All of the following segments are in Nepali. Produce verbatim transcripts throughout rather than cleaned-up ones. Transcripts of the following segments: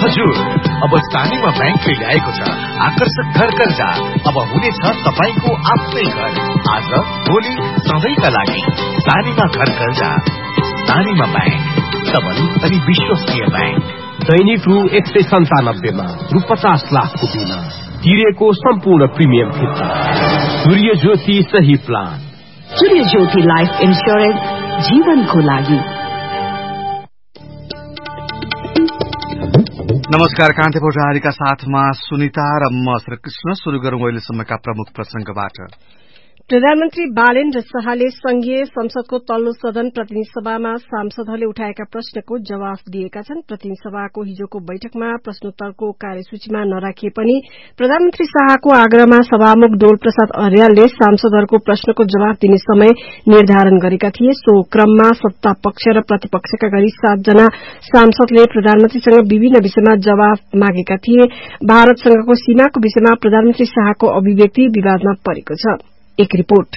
हजुर, अब सानीमा ब्याङ्कले ल्याएको छ आकर्षक घर कर्जा। अब हुनेछ तपाईको आफ्नै घर। आज भोलि सधैँका लागि सानीमा घर कर्जा। सानीमा ब्याङ्क, सबल अनि विश्वसनीय ब्याङ्क। दैनिक रु एक सय सन्तानब्बेमा रु पचास लाखको बिमा तिरेको सम्पूर्ण प्रिमियम फिर्ता। सूर्य ज्योति सही प्लान। सूर्य ज्योति लाइफ इन्स्योरेन्स, जीवनको लागि। नमस्कार, कान्ति पौडेलका साथमा सुनिता र म श्रीकृष्ण। शुरू गरौं अहिलेसम्मका प्रमुख प्रसंगबाट। प्रधानमन्त्री बालेन्द्र शाहले संघीय संसदको तल्लो सदन प्रतिनिधि सभामा सांसदहरूले उठाएका प्रश्नको जवाफ दिएका छन्। प्रतिनिधि सभाको हिजोको बैठकमा प्रश्नोत्तरको कार्यसूचीमा नराखिए पनि प्रधानमन्त्री शाहको आग्रहमा सभामुख डोल प्रसाद अर्यालले सांसदहरूको प्रश्नको जवाफ दिने समय निर्धारण गरेका थिए। सो क्रममा सत्ता पक्ष र प्रतिपक्षका गरी सातजना सांसदले प्रधानमन्त्रीसँग विभिन्न विषयमा जवाफ मागेका थिए। भारतसँगको सीमाको विषयमा प्रधानमन्त्री शाहको अभिव्यक्ति विवादमा परेको छ। एक रिपोर्ट।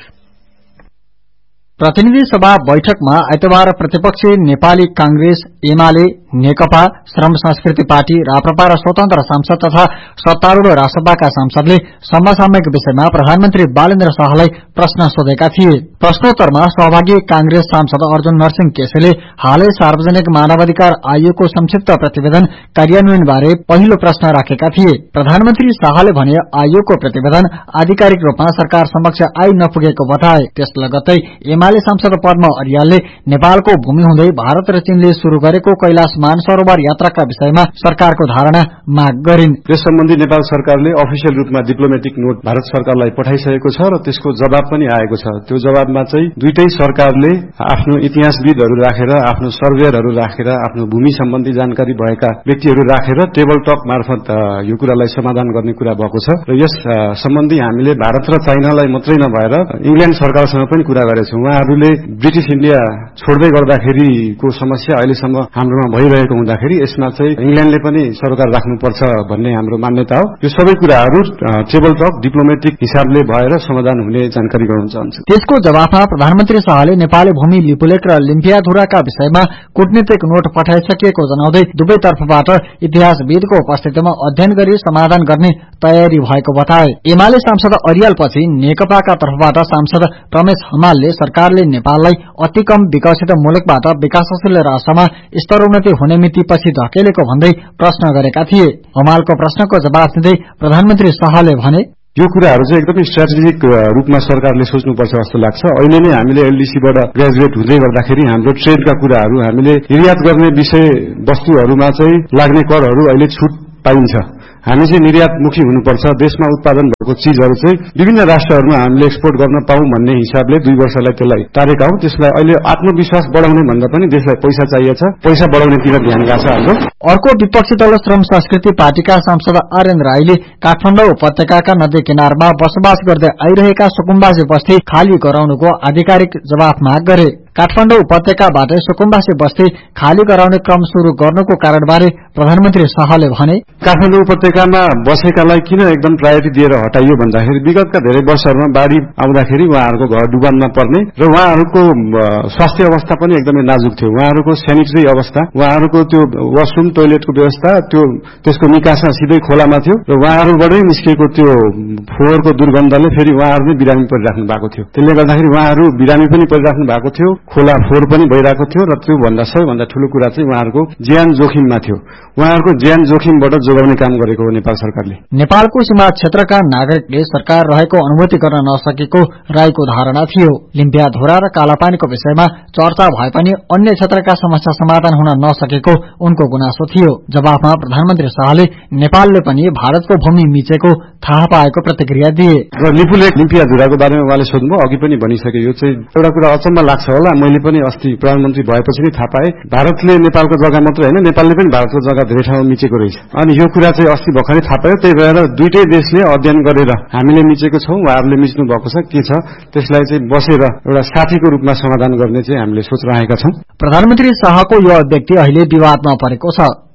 प्रतिनिधि सभा बैठकमा आइतबार प्रतिपक्षी नेपाली कांग्रेस, एमाले, नेकपा, श्रम संस्कृति पार्टी, राप्रपा र स्वतन्त्र सांसद तथा सत्तारूढ़ रासपाका सांसदले समसामयिक विषयमा प्रधानमन्त्री बालेन्द्र शाहलाई प्रश्न सोधेका थिए। प्रश्नोत्तरमा सहभागी कांग्रेस सांसद अर्जुन नरसिंह केसीले हालै सार्वजनिक मानवाधिकार आयोगको संक्षिप्त प्रतिवेदन कार्यान्वयन बारे पहिलो प्रश्न राखेका थिए। प्रधानमन्त्री शाहले भने आयोगको प्रतिवेदन आधिकारिक रूपमा सरकार समक्ष आई नपुगेको बताए। त्यस लगत्तै एमाले सांसद पद्म अर्यालले नेपालको भूमि हुँदै भारत र चीनले शुरू गरेको कैलाश मानसरोवर यात्राका विषयमा सरकारको धारणा माग गरिन्। यस सम्बन्धी नेपाल सरकारले अफिसियल रूपमा डिप्लोमेटिक नोट भारत सरकारलाई पठाइसकेको छ र त्यसको जवाब पनि आएको छ। त्यो जवाबमा चाहिँ दुईटै सरकारले आफ्नो इतिहासविदहरू राखेर, आफ्नो सर्वेयरहरू राखेर, आफ्नो भूमि सम्बन्धी जानकारी भएका व्यक्तिहरू राखेर टेबल टक मार्फत यो कुरालाई समाधान गर्ने कुरा भएको छ। र यस सम्बन्धी हामीले भारत र चाइनालाई मात्रै नभएर इंग्ल्याण्ड सरकारसँग पनि कुरा गरेछौं। उहाँहरूले ब्रिटिश इन्डिया छोड्दै गर्दाखेरिको समस्या अहिलेसम्म हाम्रोमा भइरहेको हुँदाखेरि यसमा चाहिँ इंग्ल्याण्डले पनि सरकार राख्नुपर्छ भन्ने हाम्रो मान्यता हो। यो सबै कुराहरू टेबल टक डिप्लोमेटिक हिसाबले भएर समाधान हुने जानकारी गराउन चाहन्छु। त्यसको जवाफमा प्रधानमन्त्री शाहले नेपाली भूमि लिपुलेख र लिम्पियाधुराका विषयमा कूटनीतिक नोट पठाइसकिएको जनाउँदै दुवै तर्फबाट इतिहासविदको उपस्थितिमा अध्ययन गरी समाधान गर्ने तयारी भएको बताए। एमाले सांसद अर्यालपछि नेकपाका तर्फबाट सांसद रमेश हमालले सरकारले नेपाललाई अति कम विकसित मुलुकबाट विकासशील राष्ट्रमा स्तरोन्नति हुने मिति पछि धकेलेको भन्दै प्रश्न गरेका थिए। हमालको प्रश्नको जवाफ दिँदै प्रधानमन्त्री शाहले भने यो कुराहरू चाहिँ एकदमै स्ट्राटेजिक रूपमा सरकारले सोच्नुपर्छ जस्तो लाग्छ। अहिले नै हामीले एलडीसीबाट ग्रेजुएट हुँदै गर्दाखेरि हाम्रो ट्रेडका कुराहरू, हामीले निर्यात गर्ने विषय वस्तुहरूमा चाहिँ लाग्ने करहरू अहिले छुट पाइन्छ। हामी चाहिँ निर्यातमुखी हुनुपर्छ। देशमा उत्पादन भएको चीजहरू चाहिँ विभिन्न राष्ट्रहरूमा हामीले एक्सपोर्ट गर्न पाऊँ भन्ने हिसाबले दुई वर्षलाई त्यसलाई तारेका हौं। त्यसलाई अहिले आत्मविश्वास बढाउने भन्दा पनि देशलाई पैसा चाहिएको छ, पैसा बढाउनेतिर ध्यान गएको छ हाम्रो। अर्को विपक्षी दल श्रम संस्कृति पार्टीका सांसद आर्यन राईले काठमाडौँ उपत्यकाका नदी किनारमा बसोबास गर्दै आइरहेका सुकुम्बासी बस्ती खाली गराउनुको आधिकारिक जवाफ माग गरे। काठमाडौँ उपत्यकाबाट सुकुम्बासी बस्ती खाली गराउने क्रम शुरू गर्नुको कारणबारे प्रधानमन्त्री शाहले भने काठमाडौँ उपत्यकामा बसेकालाई किन एकदम प्रायोरिटी दिएर हटाइयो भन्दाखेरि विगतका धेरै वर्षहरूमा बाढ़ी आउँदाखेरि उहाँहरूको घर डुबानमा पर्ने र उहाँहरूको स्वास्थ्य अवस्था पनि एकदमै नाजुक थियो। उहाँहरूको सेनिटरी अवस्था, उहाँहरूको त्यो वाशरूम टोयलेटको व्यवस्था त्यो त्यसको निकासा सिधै खोलामा थियो र उहाँहरूबाटै निस्किएको त्यो फोहोरको दुर्गन्धले फेरि उहाँहरू नै बिरामी परिराख्नु भएको थियो। त्यसले गर्दाखेरि उहाँहरू बिरामी पनि परिराख्नु भएको थियो, खोला फोहोर पनि भइरहेको थियो र त्यो भन्दा सबैभन्दा ठूलो कुरा चाहिँ उहाँहरूको ज्यान जोखिममा थियो। उहाँहरूको ज्यान जोखिमबाट जोगाउने काम गरेको हो नेपाल सरकारले। नेपालको सीमा क्षेत्रका नागरिकले सरकार रहेको अनुभूति गर्न नसकेको राईको धारणा थियो। लिम्पियाधुरा र कालापानीको विषयमा चर्चा भए पनि अन्य क्षेत्रका समस्या समाधान हुन नसकेको उनको गुनासो थियो। जवाफमा प्रधानमन्त्री शाहले नेपालले पनि भारतको भूमि मिचेको थाहा पाएको प्रतिक्रिया दिए। र लिपुलेख लिम्पियाधुराको बारेमा उहाँले सोध्नुभयो, अघि पनि भनिसके। यो चाहिँ एउटा कुरा अचम्म लाग्छ होला, मैले पनि अस्ति प्रधानमन्त्री भएपछि नै थाहा पाएँ। भारतले नेपालको जग्गा मात्र होइन, नेपालले पनि भारतको जग्गा धेरै ठाउँमा मिचेको रहेछ। अनि यो कुरा चाहिँ अस्ति भर्खरै थाहा पायो। त्यही भएर दुईटै देशले अध्ययन गरेर हामीले मिचेको छौं, उहाँहरूले मिच्नु भएको छ, के छ त्यसलाई चाहिँ बसेर एउटा साथीको रूपमा समाधान गर्ने चाहिँ हामीले सोच राखेका छौं। प्रधानमन्त्री शाहको यो अभिव्यक्ति अहिले विवादमा परेको छ।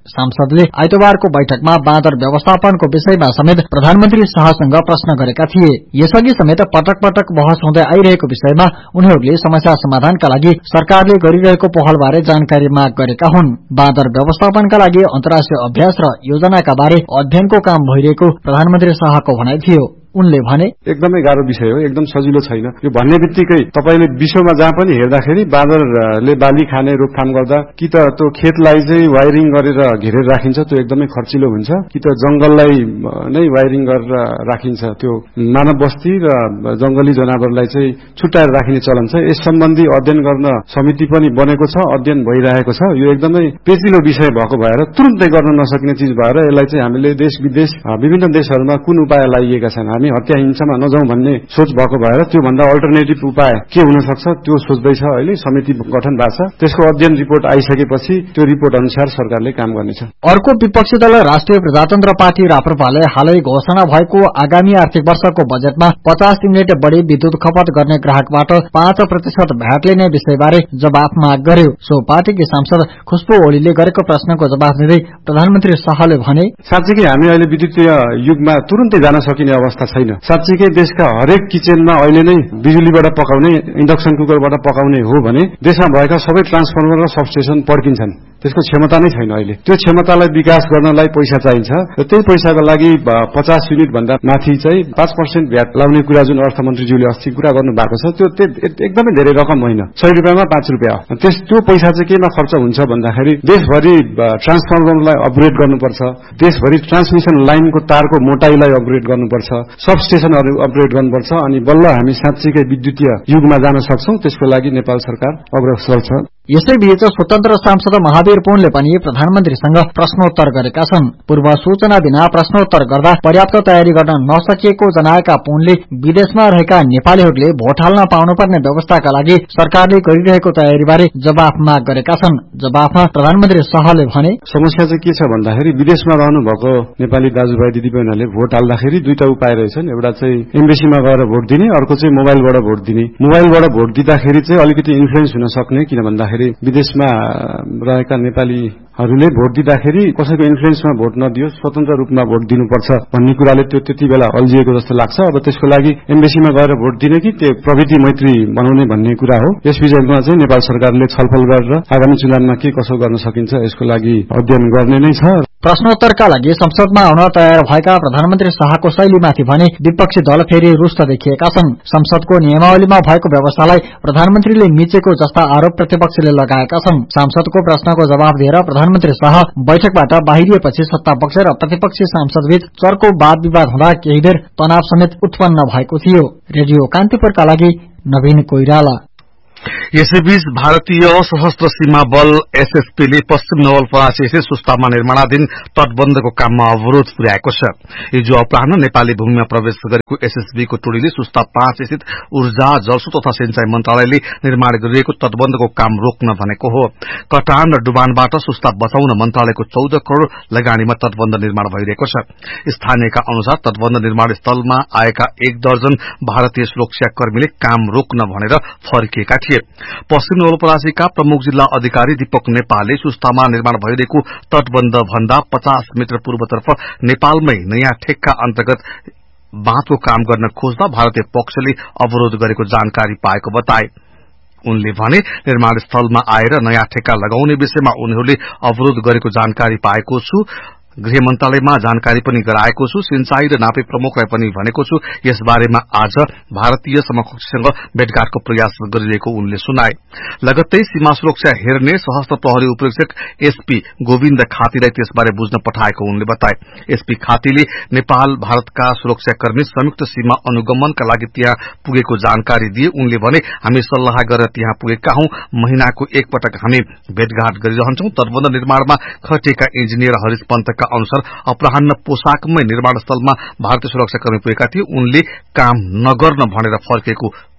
सांसदले आइतबारको बैठकमा बाँदर व्यवस्थापनको विषयमा समेत प्रधानमन्त्री शाहसँग प्रश्न गरेका थिए। यसअघि समेत पटक पटक बहस हुँदै आइरहेको विषयमा उनीहरूले समस्या समाधानका लागि सरकारले गरिरहेको पहलबारे जानकारी माग गरेका हुन्। बाँदर व्यवस्थापनका लागि अन्तर्राष्ट्रिय अभ्यास र योजनाका बारे अध्ययनको काम भइरहेको प्रधानमन्त्री शाहको भनाइ थियो। उनले भने एकदमै गाह्रो विषय हो, एकदम सजिलो छैन। यो भन्ने बित्तिकै तपाईले विश्वमा जहाँ पनि हेर्दाखेरि बाँदरले बाली खाने रोकथाम गर्दा कि त त्यो खेतलाई चाहिँ वायरिङ गरेर घेरेर राखिन्छ, त्यो एकदमै खर्चिलो हुन्छ, कि त जंगललाई नै वायरिङ गरेर राखिन्छ, त्यो मानव बस्ती र जंगली जनावरलाई चाहिँ छुट्याएर राखिने चलन छ। यस सम्बन्धी अध्ययन गर्न समिति पनि बनेको छ, अध्ययन भइरहेको छ। यो एकदमै पेचिलो विषय भएको भएर तुरुन्तै गर्न नसकिने चीज भएर यसलाई चाहिँ हामीले देश विदेश विभिन्न देशहरूमा कुन उपाय लगाइएका छन्, हामी हत्या हिंसामा नजाउँ भन्ने सोच भएको भएर त्यो भन्दा अल्टरनेटिभ उपाय के हुन सक्छ त्यो सोच्दैछ। अहिले समिति गठन भएको छ, त्यसको अध्ययन रिपोर्ट आइसकेपछि त्यो रिपोर्ट अनुसार सरकारले काम गर्नेछ। अर्को विपक्षी दल राष्ट्रिय प्रजातन्त्र पार्टी राप्रपाले हालै घोषणा भएको आगामी आर्थिक वर्षको बजेटमा पचास युनिट बढ़ी विद्युत खपत गर्ने ग्राहकबाट पाँच प्रतिशत भ्याट लिने विषयबारे जवाफ माग गर्यो। सो पार्टीकी सांसद खुशबु ओलीले गरेको प्रश्नको जवाफ दिँदै प्रधानमन्त्री शाहले भने साँच्चै हामी अहिले विद्युतीय युगमा तुरुन्तै जान सकिने अवस्था छैन। साँच्चै देशका हरेक किचनमा अहिले नै बिजुलीबाट पकाउने, इन्डक्सन कुकरबाट पकाउने हो भने देशमा भएका सबै ट्रान्सफर्मर र सबस्टेशन पड्किन्छन्। त्यसको क्षमता नै छैन। अहिले त्यो क्षमतालाई विकास गर्नलाई पैसा चाहिन्छ र त्यही पैसाको लागि पचास युनिट भन्दा माथि चाहिँ पाँच पर्सेन्ट भ्याट लाउने कुरा जुन अर्थमन्त्रीज्यूले अस्ति कुरा गर्नु भएको छ त्यो एकदमै धेरै रकम होइन। सय रुपियाँमा पाँच रुपियाँ हो। त्यस त्यो पैसा चाहिँ केमा खर्च हुन्छ भन्दाखेरि देशभरि ट्रान्सफर्मरलाई अपग्रेड गर्नुपर्छ, देशभरि ट्रान्समिसन लाइनको तारको मोटाईलाई अपग्रेड गर्नुपर्छ, सबस्टेशनहरू अपग्रेड गर्नुपर्छ, अनि बल्ल हामी साँच्चीकै विद्युतीय युगमा जान सक्छौं। त्यसको लागि नेपाल सरकार अग्रसर छ। यसैबीच स्वतन्त्र सांसद महावीर पुनले पनि प्रधानमन्त्रीसँग प्रश्नोत्तर गरेका छन्। पूर्व सूचना बिना प्रश्नोत्तर गर्दा पर्याप्त तयारी गर्न नसकिएको जनाएका पुनले विदेशमा रहेका नेपालीहरूले भोट हाल्न पाउनुपर्ने व्यवस्थाका लागि सरकारले गरिरहेको तयारीबारे जवाफ माग गरेका छन्। जवाफमा प्रधानमन्त्री शाहले भने समस्या चाहिँ के छ भन्दाखेरि विदेशमा रहनु भएको नेपाली दाजुभाइ दिदीबहिनीहरूले भोट हाल्दाखेरि दुईटा उपाय रहेछन्। एउटा चाहिँ एम्बेसीमा गएर भोट दिने, अर्को चाहिँ मोबाइलबाट भोट दिने। मोबाइलबाट भोट दिँदाखेरि चाहिँ अलिकति इन्फ्लुएन्स हुन सक्ने, किन भन्दाखेरि विदेशमा रहेका नेपालीहरूले भोट दिँदाखेरि कसैको इन्फ्लुएन्समा भोट नदियोस्, स्वतन्त्र रूपमा भोट दिनुपर्छ भन्ने कुराले त्यो त्यति बेला अल्झिएको जस्तो लाग्छ। अब त्यसको लागि एम्बेसीमा गएर भोट दिने कि त्यो प्रविधि मैत्री बनाउने भन्ने कुरा हो। यस विषयमा चाहिँ नेपाल सरकारले छलफल गरेर आगामी चुनावमा के कसो गर्न सकिन्छ यसको लागि अध्ययन गर्ने नै छ। प्रश्नोत्तरका लागि संसदमा आउन तयार भएका प्रधानमन्त्री शाहको शैलीमाथि भने विपक्षी दल फेरि रुष्ट देखिएका छन्। संसदको नियमावलीमा भएको व्यवस्थालाई प्रधानमन्त्रीले मिचेको जस्ता आरोप प्रतिपक्षले लगाएका छन्। सांसदको प्रश्नको जवाफ दिएर प्रधानमन्त्री शाह बैठकबाट बाहिरिएपछि सत्तापक्ष र प्रतिपक्षी सांसदबीच चर्को वाद विवाद हुँदा केही बेर तनाव समेत उत्पन्न भएको थियो। रेडियो कान्तिपुरका लागि नवीन कोइराला। यसैबीच भारतीय सशस्त्र सीमा बल एसएसपीले पश्चिम नवलपरासी स्थित सुस्तामा निर्माणाधीन तटबन्धको काममा अवरोध पुर्याएको छ। हिजो अपराह्न नेपाली भूमिमा प्रवेश गरेको एसएसबीको टोलीले सुस्ता पाँच स्थित ऊर्जा, जलस्रोत तथा सिंचाई मन्त्रालयले निर्माण गरिरहेको तटबन्धको काम रोक्न भनेको हो। कटान र डुबानबाट सुस्ता बचाउन मन्त्रालयको चौध करोड़ लगानीमा तटबन्ध निर्माण भइरहेको छ। स्थानीयका अनुसार तटबन्ध निर्माण स्थलमा आएका एक दर्जन भारतीय सुरक्षाकर्मीले काम रोक्न भनेर फर्किएका थिए। पश्चिम नवलपरासीका प्रमुख जिल्ला अधिकारी दीपक नेपालले सुस्तामा निर्माण भइरहेको तटबन्ध भन्दा पचास मिटर पूर्वतर्फ नेपालमै नयाँ ठेक्का अन्तर्गत बाँधको काम गर्न खोज्दा भारतीय पक्षले अवरोध गरेको जानकारी पाएको बताए। उनले भने निर्माण स्थलमा आएर नयाँ ठेक्का लगाउने विषयमा उनीहरूले अवरोध गरेको जानकारी पाएको छु। गृह मन्त्रालयमा जानकारी पनि गराएको छु। सिंचाई र नापे प्रमुखलाई पनि भनेको छु। यस बारेमा आज भारतीय समकक्षसँग भेटघाटको प्रयास गरिरहेको उनले सुनाए। लगत्तै सीमा सुरक्षा हेर्ने सशस्त्र प्रहरी उपरीक्षक एसपी गोविन्द खातीलाई त्यसबारे बुझ्न पठाएको उनले बताए। एसपी खातीले नेपाल भारतका सुरक्षाकर्मी संयुक्त सीमा अनुगमनका लागि त्यहाँ पुगेको जानकारी दिए। उनले भने हामी सल्लाह गरेर त्यहाँ पुगेका हौं। महिनाको एक पटक हामी भेटघाट गरिरहन्छौं। तटबन्ध निर्माणमा खटिएका इन्जिनियर हरिश पन्तका अनुसार अपराह्न पोसाकमै निर्माण स्थलमा भारतीय सुरक्षाकर्मी पुगेका थिए। उनले काम नगर्न भनेर फर्केको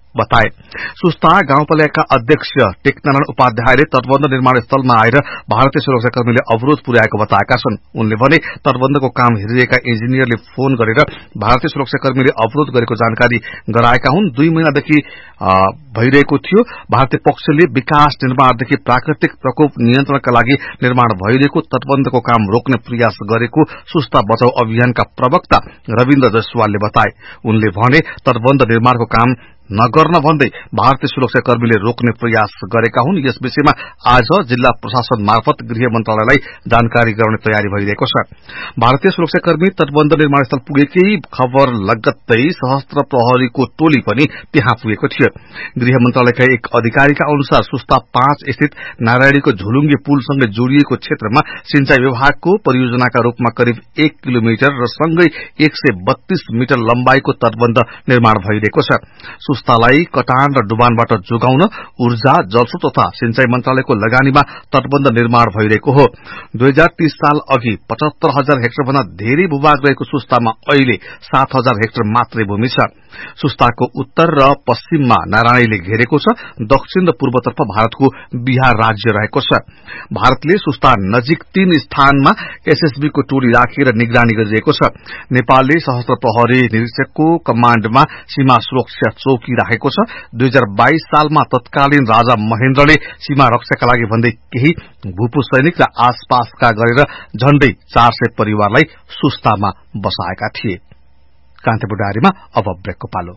बताए। सुस्ता गाउँपालिका अध्यक्ष टेकनारायण उपाध्यायले तटबन्ध निर्माण स्थलमा आएर भारतीय सुरक्षाकर्मीले अवरोध पुर्याएको बताएका छन्। उनले भने तटबन्धको काम हेरिरहेका इन्जिनियरले फोन गरेर भारतीय सुरक्षाकर्मीले अवरोध गरेको जानकारी गराएका हुन्। दुई महिनादेखि भइरहेको थियो। भारतीय पक्षले विकास निर्माणदेखि प्राकृतिक प्रकोप नियन्त्रणका लागि निर्माण भइरहेको तटबन्धको काम रोक्ने प्रयास गरेको सुस्ता बचाउ अभियानका प्रवक्ता रविन्द्र जयसवालले बताए। उनले भने तटबन्ध निर्माणको काम नगर्न भन्दै भारतीय सुरक्षाकर्मीले रोक्ने प्रयास गरेका हुन्। यस विषयमा आज जिल्ला प्रशासन मार्फत गृह मन्त्रालयलाई जानकारी गराउने तयारी भइरहेको छ। भारतीय सुरक्षाकर्मी तटबन्ध निर्माण स्थल पुगेकै खबर लगत्तै सशस्त्र प्रहरीको टोली पनि त्यहाँ पुगेको थियो। गृह मन्त्रालयका एक अधिकारीका अनुसार सुस्ता पाँच स्थित नारायणीको झुलुङ्गे पुलसँगै जोडिएको क्षेत्रमा सिंचाई विभागको परियोजनाका रूपमा करिब एक किलोमिटर र सँगै एक सय बत्तीस मिटर लम्बाईको तटबन्ध निर्माण भइरहेको छ। सुस्तालाई कटान र डुबानबाट जोगाउन ऊर्जा जलस्रोत तथा सिंचाई मन्त्रालयको लगानीमा तटबन्ध निर्माण भइरहेको हो। दुई हजार तीस साल अघि पचहत्तर हजार हेक्टर भन्दा धेरै भूभाग रहेको सुस्तामा अहिले सात हजार हेक्टर मात्रै भूमि छ। सुस्ताको उत्तर र पश्चिममा नारायणीले घेरेको छ। दक्षिण र पूर्वतर्फ भारतको बिहार राज्य रहेको छ। भारतले सुस्ता नजिक तीन स्थानमा एसएसबी को टोली राखेर निगरानी गरिरहेको छ। नेपालले सशस्त्र प्रहरी निरीक्षकको कमाण्डमा सीमा सुरक्षा चौकी राखेको छ। दुई हजार बाइस सालमा तत्कालीन राजा महेन्द्रले सीमा रक्षाका लागि भन्दै केही भूपू सैनिक र आसपासका गरेर झण्डै चार सय परिवारलाई सुस्तामा बसाएका थिए। कान्तिपुर डायरीमा अब ब्रेकको पालो।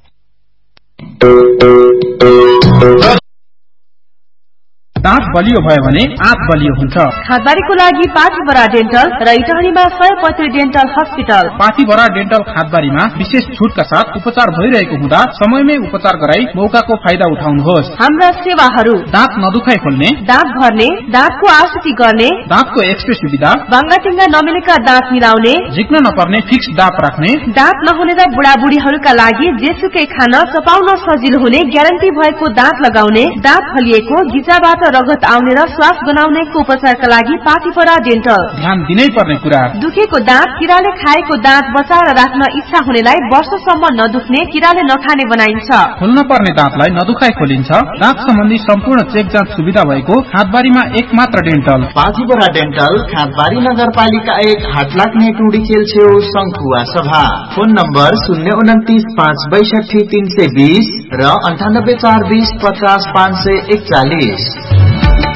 दाँत बलियो भयो भने आँत बलियो हुन्छ। खादबारीको लागि पाटीबरा डेन्टल र इटहरीमा सय पैँतिस डेन्टल हस्पिटल। पाटीबरा डेन्टल खादबारीमा विशेष छुटका साथ उपचार भइरहेको हुँदा समयमै उपचार गराई मौकाको फाइदा उठाउनुहोस्। हाम्रा सेवाहरू दाँत नदुखाइ खोल्ने, दाँत भर्ने, दाँतको आकृति गर्ने, दाँतको एक्सरे सुविधा, बाङ्गाटिङ्गा नमिलेका दाँत मिलाउने, झिक्न नपर्ने फिक्स दाँत राख्ने, दाँत नहुने र बुढाबुढीहरूका लागि जेसुकै खान चपाउन सजिलो हुने ग्यारेन्टी भएको दाँत लगाउने, दाँत फलिएको गिजाबाट रगत आउने र श्वास बनाउनेको उपचारका लागि पाटीपरा डेन्टल। ध्यान दिनै पर्ने कुरा, दुखेको दाँत, किराले खाएको दाँत बचाएर राख्न इच्छा हुनेलाई वर्षसम्म नदुख्ने, किराले नखाने बनाइन्छ। खोल्न पर्ने दाँतलाई नदुखाइ खोलिन्छ। दाँत सम्बन्धी सम्पूर्ण चेक जाँच सुविधा भएको खादबारीमा एक मात्र डेन्टल। पाटीपरा डेन्टल, खादबारी नगरपालिका एक, हाटलाग्ने टुडी खेल छेउ, शंखुवा सभा। फोन नम्बर शून्य उन्तिस पाँच बैसठी तीन सय बीस र अन्ठानब्बे चार बीस पचास पाँच सय एकचालिस।